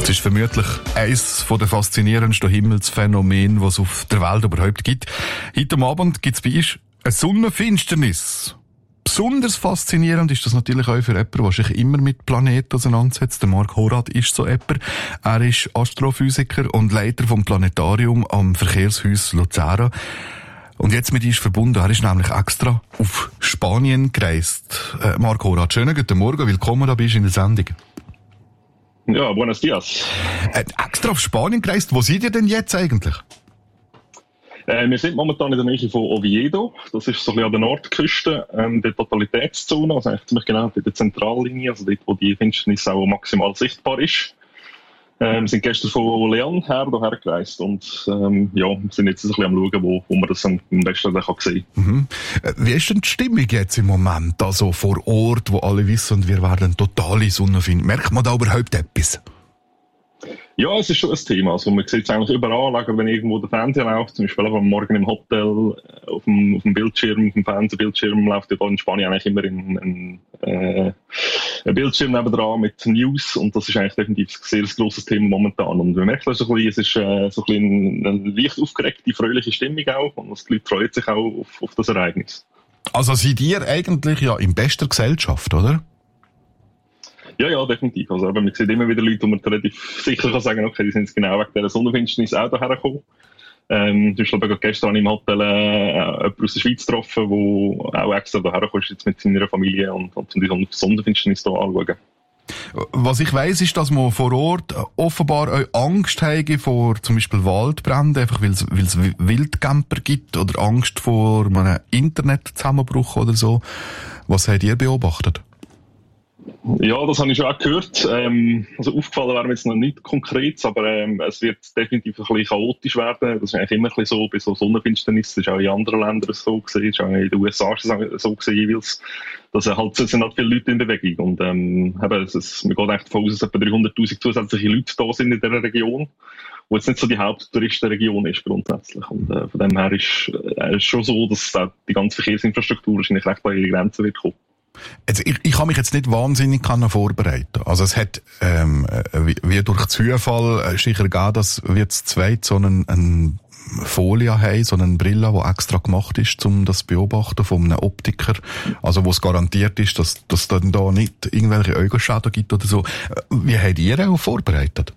Es ist vermutlich eines der faszinierendsten Himmelsphänomene, was es auf der Welt überhaupt gibt. Heute Abend gibt es bei uns eine Sonnenfinsternis. Besonders faszinierend ist das natürlich auch für jemanden, der sich immer mit Planeten auseinandersetzt. Der Marc Horath ist so jemand. Er ist Astrophysiker und Leiter vom Planetarium am Verkehrshaus Luzern. Und jetzt mit uns verbunden. Er ist nämlich extra auf Spanien gereist. Marc Horath, schönen guten Morgen. Willkommen, da bist du in der Sendung. Ja, buenos dias. Extra auf Spanien gereist. Wo seid ihr denn jetzt eigentlich? Wir sind momentan in der Nähe von Oviedo. Das ist so ein bisschen an der Nordküste, der Totalitätszone, also eigentlich ziemlich genau bei der Zentrallinie, also dort, wo die Finsternis auch maximal sichtbar ist. Wir sind gestern von León hierher gereist und wir sind jetzt ein bisschen am schauen, wo man das am besten sehen kann. Mhm. Wie ist denn die Stimmung jetzt im Moment, also vor Ort, wo alle wissen, wir werden totale Sonne finden? Merkt man da überhaupt etwas? Ja, es ist schon ein Thema. Also man sieht es eigentlich überall, wenn irgendwo der Fernseher läuft, zum Beispiel am Morgen im Hotel, auf dem Bildschirm, auf dem Fernsehbildschirm läuft ja da in Spanien eigentlich immer ein Bildschirm nebendran mit News und das ist eigentlich definitiv ein sehr grosses Thema momentan. Und man merkt das so ein bisschen, es ist so ein bisschen eine leicht aufgeregte, fröhliche Stimmung auch und die Leute freuen sich auch auf das Ereignis. Also seid ihr eigentlich ja in bester Gesellschaft, oder? Ja, definitiv. Also, man sieht immer wieder Leute, wo man relativ sicher kann sagen, okay, die sind genau wegen dieser Sonnenfinsternis auch hierher gekommen. Zum Beispiel gestern im Hotel jemanden aus der Schweiz getroffen, der auch extra hierher gekommen ist, jetzt mit seiner Familie und die Sonnenfinsternis hier anschauen. Was ich weiss, ist, dass man vor Ort offenbar auch Angst haben vor zum Beispiel Waldbränden, einfach weil es Wildcamper gibt oder Angst vor einem Internetzusammenbruch oder so. Was habt ihr beobachtet? Ja, das habe ich schon auch gehört. Also aufgefallen wäre mir jetzt noch nicht konkret, aber es wird definitiv ein bisschen chaotisch werden. Das ist eigentlich immer ein bisschen so, bei so Sonnenfinsternis, das ist auch in anderen Ländern so gewesen, ist auch in den USA so gewesen jeweils, dass es sind halt viele Leute in Bewegung und man geht echt davon aus, dass etwa 300'000 zusätzliche Leute da sind in dieser Region, wo jetzt nicht so die Haupttouristenregion ist grundsätzlich. Und von dem her ist es schon so, dass die ganze Verkehrsinfrastruktur wahrscheinlich recht an ihre Grenzen wird kommen. Also ich kann mich jetzt nicht wahnsinnig vorbereiten. Also es hat wie durch Zufall sicher gegeben, dass wir zu zweit so eine Folie haben, so eine Brille, die extra gemacht ist, um das zu beobachten von einem Optiker. Also wo es garantiert ist, dass dann da nicht irgendwelche Augenschäden gibt oder so. Wie habt ihr auch vorbereitet?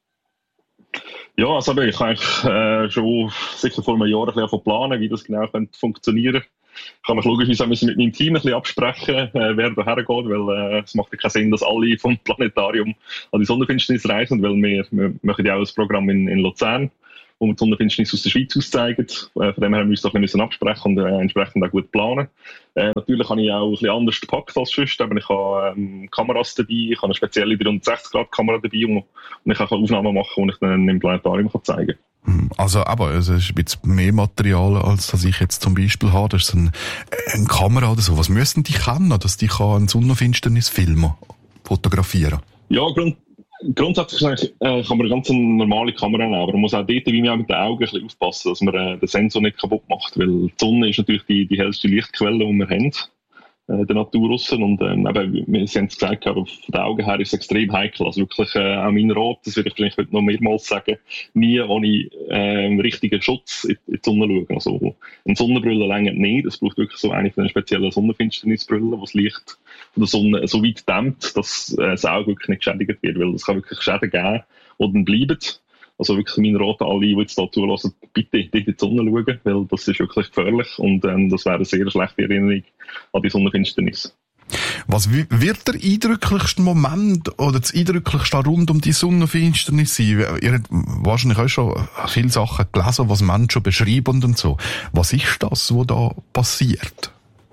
Ja, also ich habe eigentlich schon sicher vor einem Jahr ein bisschen planen, wie das genau funktionieren könnte. Ich kann mich logischerweise mit meinem Team ein bisschen absprechen, wer da hergeht, weil es macht ja keinen Sinn, dass alle vom Planetarium an die Sonnenfinsternis reisen, weil wir machen ja auch ein Programm in Luzern, wo wir die Sonnenfinsternis aus der Schweiz auszeigen. Von dem her haben wir uns doch ein bisschen absprechen und entsprechend auch gut planen. Natürlich habe ich auch ein bisschen anders gepackt als sonst. Ich habe Kameras dabei, ich habe eine spezielle 360-Grad-Kamera dabei und ich kann Aufnahmen machen, die ich dann im Planetarium zeigen kann. Also, aber es ist ein bisschen mehr Material, als das ich jetzt zum Beispiel habe. Das ist eine Kamera oder so. Was müssen die können, dass die eine Sonnenfinsternis filmen, fotografieren? Ja, grundsätzlich kann man eine ganz normale Kamera nehmen, aber man muss auch dort wie man auch mit den Augen ein bisschen aufpassen, dass man den Sensor nicht kaputt macht, weil die Sonne ist natürlich die hellste Lichtquelle, die wir haben. Der Natur aussen. Und wir haben es gesagt, aber von den Augen her ist es extrem heikel. Also wirklich auch mein Rat, das würde ich vielleicht heute noch mehrmals sagen, nie ohne richtigen Schutz in die Sonne schauen. Also eine Sonnenbrille reicht nicht. Es braucht wirklich so eine von den speziellen Sonnenfinsternisbrillen, die das Licht von der Sonne so weit dämmt, dass das Auge wirklich nicht geschädigt wird. Weil es kann wirklich Schäden geben, die dann bleiben. Also wirklich mein Rat an alle, die jetzt da zulassen, bitte in die Sonne schauen, weil das ist wirklich gefährlich und das wäre eine sehr schlechte Erinnerung an die Sonnenfinsternis. Was wird der eindrücklichste Moment oder das eindrücklichste rund um die Sonnenfinsternis sein? Ihr habt wahrscheinlich auch schon viele Sachen gelesen, was Menschen beschreiben und so. Was ist das, was da passiert?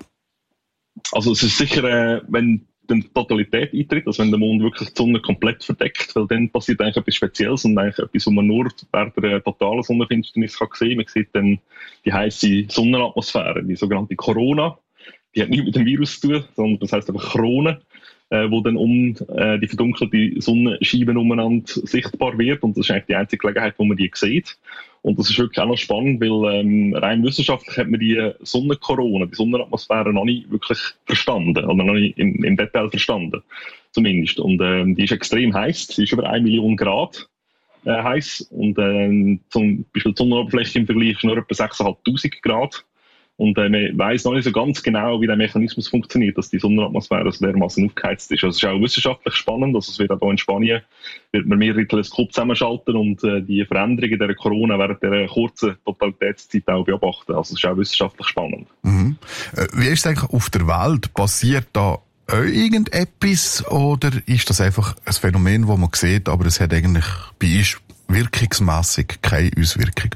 Also es ist sicher, wenn die Totalität eintritt, also wenn der Mond wirklich die Sonne komplett verdeckt, weil dann passiert eigentlich etwas Spezielles und eigentlich etwas, was man nur während der totalen Sonnenfinsternis kann sehen. Man sieht dann die heisse Sonnenatmosphäre, die sogenannte Corona. Die hat nichts mit dem Virus zu tun, sondern das heisst einfach Krone, wo dann um die verdunkelte Sonnenscheibe umeinander sichtbar wird und das ist eigentlich die einzige Gelegenheit, wo man die sieht. Und das ist wirklich auch noch spannend, weil rein wissenschaftlich hat man die Sonnenkorona, die Sonnenatmosphäre noch nicht wirklich verstanden, oder noch nicht im Detail verstanden, zumindest. Und die ist extrem heiß, sie ist über 1 Million Grad heiß und zum Beispiel die Sonnenoberfläche im Vergleich ist nur etwa 6'500 Grad. Und man weiss noch nicht so ganz genau, wie der Mechanismus funktioniert, dass die Sonnenatmosphäre so dermaßen aufgeheizt ist. Also es ist auch wissenschaftlich spannend. Also es wird auch hier in Spanien wird man mehrere Teleskope zusammenschalten und die Veränderungen der Corona während dieser kurzen Totalitätszeit auch beobachten. Also es ist auch wissenschaftlich spannend. Mhm. Wie ist es eigentlich auf der Welt? Passiert da irgendetwas oder ist das einfach ein Phänomen, das man sieht, aber es hat eigentlich bei uns wirkungsmässig keine Auswirkung?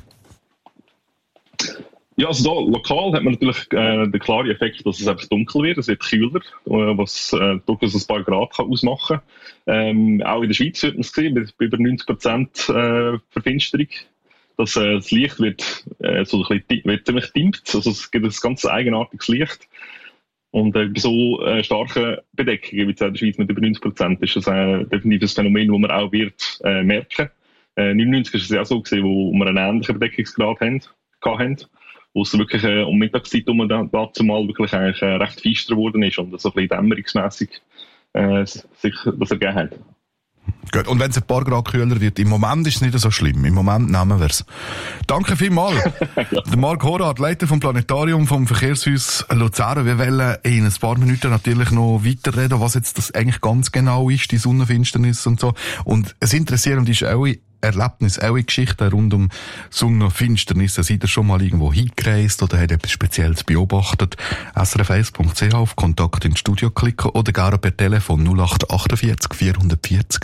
Ja, also da lokal hat man natürlich den klaren Effekt, dass es einfach dunkel wird, es wird kühler, was durchaus ein paar Grad kann ausmachen kann. Auch in der Schweiz wird man es sehen, bei über 90% Verfinsterung. Das Licht wird, wird ziemlich dimmt, also es gibt ein ganz eigenartiges Licht. Und bei so starken Bedeckungen wie in der Schweiz mit über 90% ist das definitiv ein Phänomen, das man auch wird merken. 99 ist es ja auch so gewesen, wo wir einen ähnlichen Bedeckungsgrad hatten. Wo es wirklich um Mittagszeit dazu mal wirklich eigentlich recht feister geworden ist und so ein bisschen dämmerungsmässig sich das ergeben hat. Gut, und wenn es ein paar Grad kühler wird, im Moment ist es nicht so schlimm. Im Moment nehmen wir es. Danke vielmals. Ja. Der Marc Horath, Leiter vom Planetarium vom Verkehrshaus Luzern. Wir wollen in ein paar Minuten natürlich noch weiterreden, was jetzt das eigentlich ganz genau ist, die Sonnenfinsternis und so. Und es interessierend ist auch Erlebnis, auch Geschichten rund um Sonnenfinsternisse. Seid ihr schon mal irgendwo hingereist oder habt etwas Spezielles beobachtet? srf1.ch auf Kontakt ins Studio klicken oder gar per Telefon 0848 440